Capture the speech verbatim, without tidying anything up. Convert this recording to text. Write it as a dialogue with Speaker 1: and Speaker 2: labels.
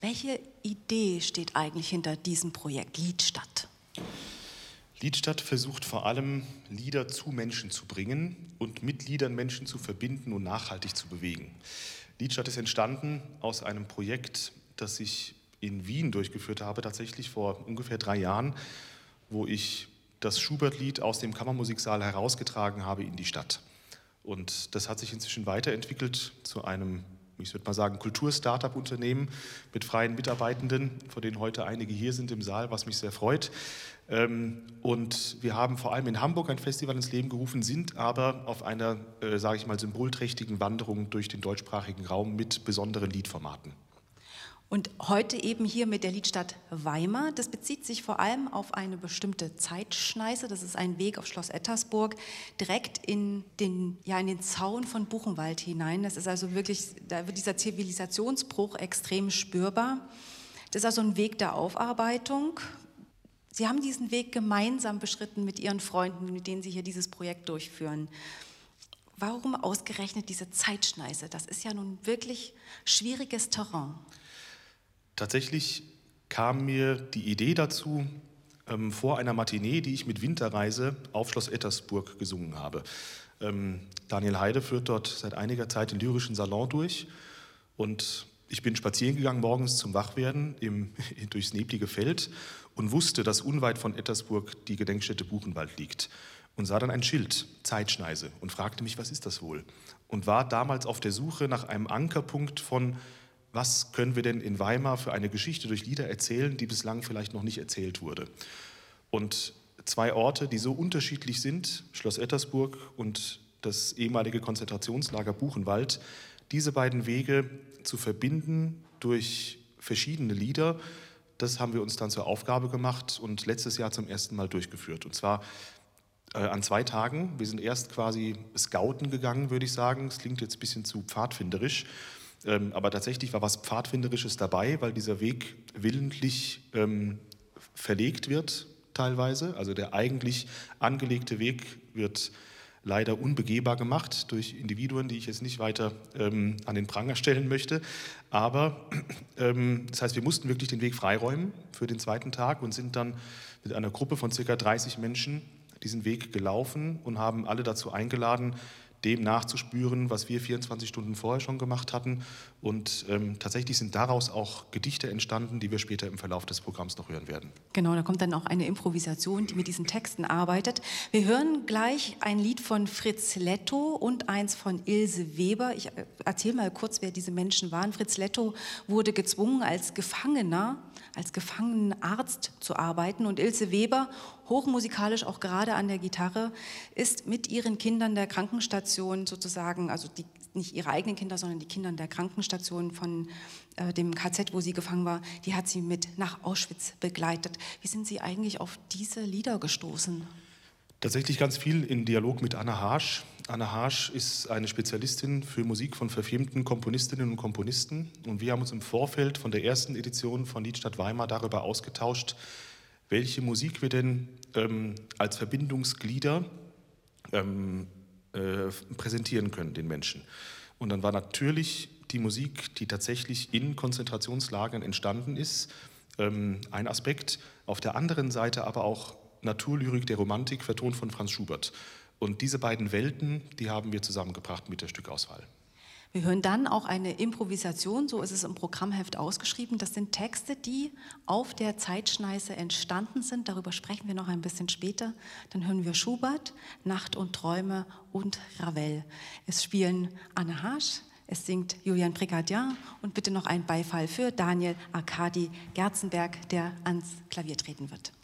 Speaker 1: Welche Idee steht eigentlich hinter diesem Projekt Liedstadt?
Speaker 2: Liedstadt versucht vor allem, Lieder zu Menschen zu bringen und mit Liedern Menschen zu verbinden und nachhaltig zu bewegen. Liedstadt ist entstanden aus einem Projekt, das ich in Wien durchgeführt habe, tatsächlich vor ungefähr drei Jahren, wo ich das Schubert-Lied aus dem Kammermusiksaal herausgetragen habe in die Stadt. Und das hat sich inzwischen weiterentwickelt zu einem, ich würde mal sagen, Kultur-Startup-Unternehmen mit freien Mitarbeitenden, von denen heute einige hier sind im Saal, was mich sehr freut. Und wir haben vor allem in Hamburg ein Festival ins Leben gerufen, sind aber auf einer, äh, sage ich mal, symbolträchtigen Wanderung durch den deutschsprachigen Raum mit besonderen Liedformaten.
Speaker 1: Und heute eben hier mit der Liedstadt Weimar. Das bezieht sich vor allem auf eine bestimmte Zeitschneise. Das ist ein Weg auf Schloss Ettersburg, direkt in den, ja, in den Zaun von Buchenwald hinein. Das ist also wirklich, da wird dieser Zivilisationsbruch extrem spürbar. Das ist also ein Weg der Aufarbeitung. Sie haben diesen Weg gemeinsam beschritten mit Ihren Freunden, mit denen Sie hier dieses Projekt durchführen. Warum ausgerechnet diese Zeitschneise? Das ist ja nun wirklich schwieriges Terrain.
Speaker 2: Tatsächlich kam mir die Idee dazu ähm, vor einer Matinee, die ich mit Winterreise auf Schloss Ettersburg gesungen habe. Ähm, Daniel Heide führt dort seit einiger Zeit den lyrischen Salon durch und ich bin spazieren gegangen morgens zum Wachwerden im, durchs neblige Feld und wusste, dass unweit von Ettersburg die Gedenkstätte Buchenwald liegt und sah dann ein Schild, Zeitschneise, und fragte mich, was ist das wohl? Und war damals auf der Suche nach einem Ankerpunkt von, was können wir denn in Weimar für eine Geschichte durch Lieder erzählen, die bislang vielleicht noch nicht erzählt wurde. Und zwei Orte, die so unterschiedlich sind, Schloss Ettersburg und das ehemalige Konzentrationslager Buchenwald, diese beiden Wege zu verbinden durch verschiedene Lieder, das haben wir uns dann zur Aufgabe gemacht und letztes Jahr zum ersten Mal durchgeführt. Und zwar äh, an zwei Tagen. Wir sind erst quasi scouten gegangen, würde ich sagen. Es klingt jetzt ein bisschen zu pfadfinderisch. Ähm, aber tatsächlich war was Pfadfinderisches dabei, weil dieser Weg willentlich ähm, verlegt wird teilweise. Also der eigentlich angelegte Weg wird leider unbegehbar gemacht durch Individuen, die ich jetzt nicht weiter ähm, an den Pranger stellen möchte. Aber ähm, das heißt, wir mussten wirklich den Weg freiräumen für den zweiten Tag und sind dann mit einer Gruppe von circa dreißig Menschen diesen Weg gelaufen und haben alle dazu eingeladen, dem nachzuspüren, was wir vierundzwanzig Stunden vorher schon gemacht hatten. Und ähm, tatsächlich sind daraus auch Gedichte entstanden, die wir später im Verlauf des Programms noch hören werden.
Speaker 1: Genau, da kommt dann auch eine Improvisation, die mit diesen Texten arbeitet. Wir hören gleich ein Lied von Fritz Letto und eins von Ilse Weber. Ich erzähle mal kurz, wer diese Menschen waren. Fritz Letto wurde gezwungen, als Gefangener, als Gefangenenarzt zu arbeiten. Und Ilse Weber, hochmusikalisch auch gerade an der Gitarre, ist mit ihren Kindern der Krankenstation sozusagen, also die, nicht ihre eigenen Kinder, sondern die Kinder der Krankenstation von äh, dem K Z, wo sie gefangen war, die hat sie mit nach Auschwitz begleitet. Wie sind Sie eigentlich auf diese Lieder gestoßen?
Speaker 2: Tatsächlich ganz viel in Dialog mit Anna Harsch. Anna Harsch ist eine Spezialistin für Musik von verfilmten Komponistinnen und Komponisten. Und wir haben uns im Vorfeld von der ersten Edition von Liedstadt Weimar darüber ausgetauscht, welche Musik wir denn ähm, als Verbindungsglieder ähm, äh, präsentieren können den Menschen. Und dann war natürlich die Musik, die tatsächlich in Konzentrationslagern entstanden ist, ähm, ein Aspekt. Auf der anderen Seite aber auch Naturlyrik der Romantik, vertont von Franz Schubert. Und diese beiden Welten, die haben wir zusammengebracht mit der Stückauswahl.
Speaker 1: Wir hören dann auch eine Improvisation, so ist es im Programmheft ausgeschrieben. Das sind Texte, die auf der Zeitschneise entstanden sind. Darüber sprechen wir noch ein bisschen später. Dann hören wir Schubert, Nacht und Träume und Ravel. Es spielen Anna Harsch, es singt Julian Brigadier und bitte noch ein Beifall für Daniel Arkadi Gerzenberg, der ans Klavier treten wird.